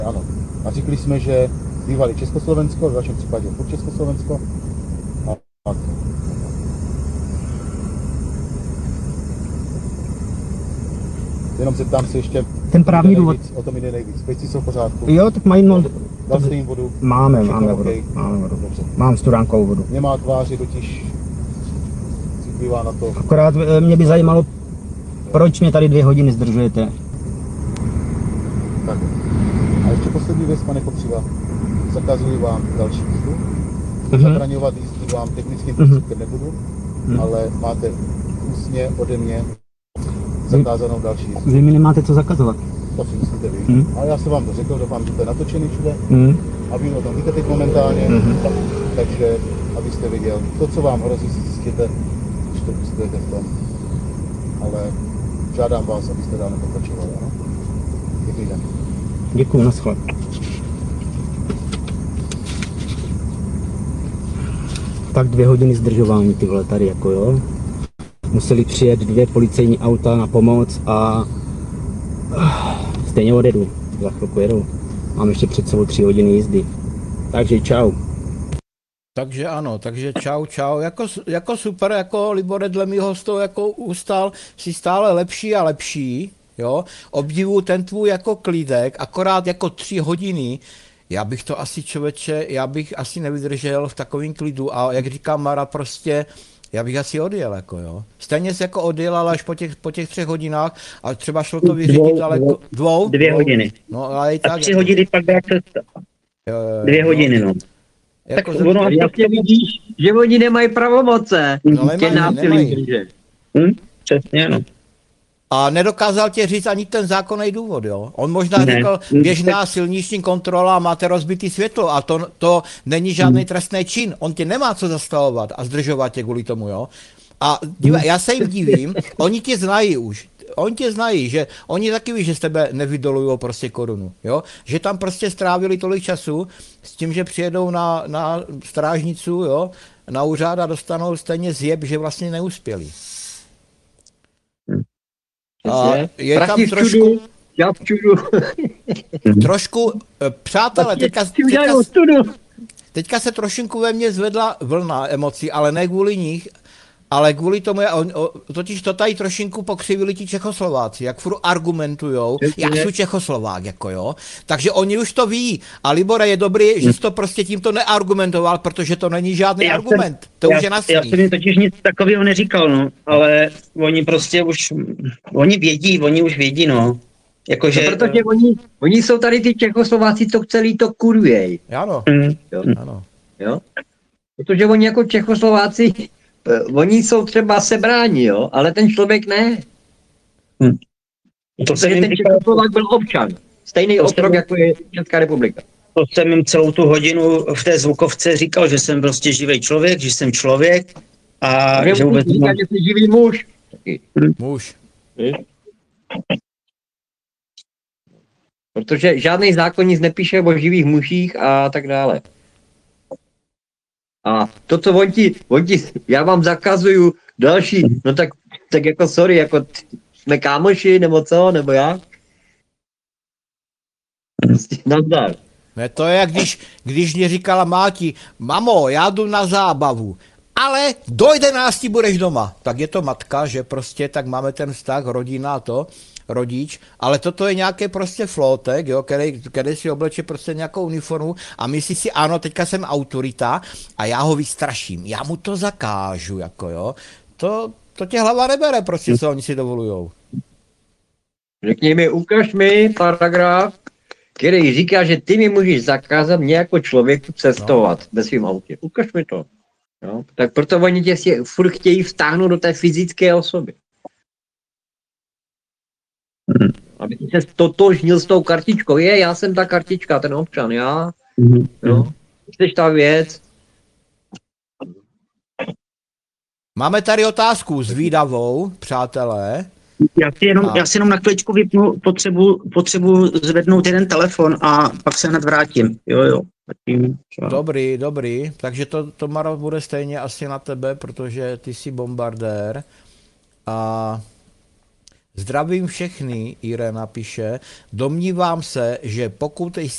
Ano. A řekli jsme, že bývalý Československo, v vašem případě furt Československo. A jenom se ptám se ještě, Ten právní důvod. o tom jde nejvíc. Pejci jsou v pořádku. Jo, tak mají Dal jste jim vodu? Máme Všechno vodu. okay? Máme vodu. Dobře. Mám studánkovou vodu. Nemá tváři totiž citlivá na to. Akorát mě by zajímalo, proč mě tady 2 hodiny zdržujete. Tak. A ještě poslední věc, pane Kopřiva. Zakazuji vám další jízdu. Zabraňovat jízdu vám technickým prostředkem nebudu, ale máte ústně ode mě zakázanou další jízdu. Vy mi nemáte co zakazovat. To si myslíte vy. Ale já jsem vám to řekl, doufám, že to je natočený všude. A vy o tom víte teď momentálně, takže abyste viděl, to, co vám hrozí, si zjistěte, když to pustujete v tom. Ale žádám vás, abyste dál nepokračovali, ano? Pěkný den. Děkuju, naschle. Tak 2 hodiny zdržování, ty vole, tady jako jo. Museli přijet 2 policejní auta na pomoc a stejně odjedu. Za chvilku jedu. Mám ještě před sebou 3 hodiny jízdy. Takže čau. Takže ano, takže čau, čau. Jako super, jako Libore dle mýho z toho jako ustal si stále lepší a lepší, jo. Obdivuju ten tvůj jako klídek, akorát jako 3 hodiny. Já bych to asi člověče, já bych asi nevydržel v takovém klidu a jak říká Mara prostě, já bych asi odjel, jako jo. Stejně se jako odjel, ale až po těch 3 hodinách a třeba šlo to vyřídit daleko. 2 hodiny. No, ale i A tak. 3 hodiny pak byla cesta. 2 hodiny, no. Jako Tak ono Jasně vidíš, že oni nemají pravomoce. No, Tě násilí nemají. držet. Přesně, no. A nedokázal tě říct ani ten zákonný důvod, jo? On možná Ne. řekl, běžná silniční kontrola, máte rozbitý světlo a to není žádný trestný čin. On tě nemá co zastavovat a zdržovat tě kvůli tomu, jo? A já se jim divím, oni tě znají už. Oni tě znají, že oni taky ví, že z tebe nevydolujou prostě korunu, jo? Že tam prostě strávili tolik času s tím, že přijedou na strážnicu, jo? Na úřad a dostanou stejně zjeb, že vlastně neuspěli. A je tam Prachy v trošku, čudu, já v čudu. přátelé, Udělají studu. teďka se trošinku ve mně zvedla vlna emocí, ale ne kvůli nich, ale kvůli tomu, totiž to tady trošinku pokřivili ti Čechoslováci, jak furt argumentujou, já jsem Čechoslovák, jako jo. Takže oni už to ví. A Libore, je dobrý, že jsi to prostě tímto neargumentoval, protože to není žádný argument. To už je na Já jsem jim totiž nic takového neříkal, no. Ale oni prostě oni už vědí, no. Jakože... No, protože oni jsou tady ty Čechoslováci, to celý to kurvěj. Ano, Jo? ano. Jo? Protože oni jako Čechoslováci, oni jsou třeba sebráni, jo, ale ten člověk ne. To jsem Protože jim ten říkal, Čechoslovák byl občan. Stejný otrok, jako je Česká republika. to jsem jim celou tu hodinu v té zvukovce říkal, že jsem prostě živý člověk, že jsem člověk a že vůbec říká, že jsi živý muž. Muž. Protože žádný zákon nic nepíše o živých mužích a tak dále. A to, co on ti, já vám zakazuju další, no tak jako sorry, jako jsme kámoši, nebo co, nebo jak? Nazdar. Ne, to je, jak když mě říkala máti, mamo, já jdu na zábavu, ale do 11 budeš doma. Tak je to matka, že prostě tak máme ten vztah, rodina to, rodič, ale toto je nějaký prostě flótek, jo, který si obleče prostě nějakou uniformu a myslí si, ano, teďka jsem autorita a já ho vystraším, já mu to zakážu, jako jo. To tě hlava nebere prostě, co oni si dovolujou. Řekni mi, ukaž mi paragraf, který říká, že ty mi můžeš zakázat mě jako člověku cestovat ve svým autě. Ukaž mi to. Jo? Tak proto oni tě si furt chtějí vtáhnout do té fyzické osoby. Aby se totožnil s tou kartičkou. Já jsem ta kartička, ten občan, já. Jo? Jsi ta věc. Máme tady otázku zvídavou, přátelé. Já si jenom na chviličku vypnu, potřebuji zvednout jeden telefon a pak se hned vrátím. Jo. Dobrý. Takže to Maro bude stejně asi na tebe, protože ty jsi bombardér. A zdravím všechny, Irena píše. Domnívám se, že pokud